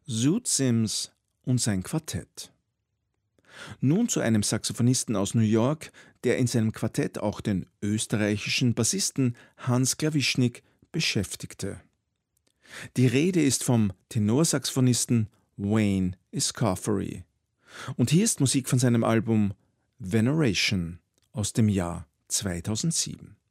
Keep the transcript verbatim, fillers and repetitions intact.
Zoot Sims und sein Quartett. Nun zu einem Saxophonisten aus New York, der in seinem Quartett auch den österreichischen Bassisten Hans Klawischnik beschäftigte. Die Rede ist vom Tenorsaxophonisten Wayne Escoffery. Und hier ist Musik von seinem Album Veneration aus dem Jahr zweitausendsieben.